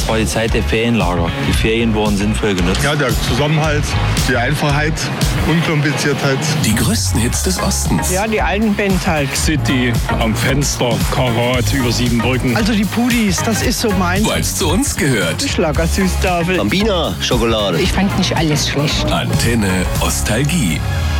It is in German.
Das war die Zeit der Ferienlager. Die Ferien wurden sinnvoll genutzt. Ja, der Zusammenhalt, die Einfachheit, Unkompliziertheit. Die größten Hits des Ostens. Ja, die alten Bands halt. City, am Fenster, Karat, über 7 Brücken. Also die Pudis, das ist so meins. Weil es zu uns gehört. Schlagersüßtafel. Bambina Schokolade. Ich fand nicht alles schlecht. Antenne Ostalgie.